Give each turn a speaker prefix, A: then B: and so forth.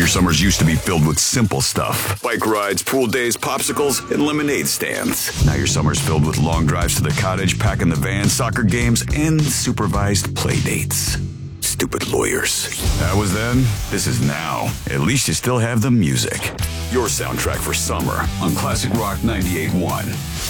A: Your summers used to be filled with simple stuff. Bike rides, pool days, popsicles, and lemonade stands. Now your summer's filled with long drives to the cottage, packing the van, soccer games, and supervised play dates. Stupid lawyers. That was then. This is now. At least you still have the music. Your soundtrack for summer on Classic Rock 98.1.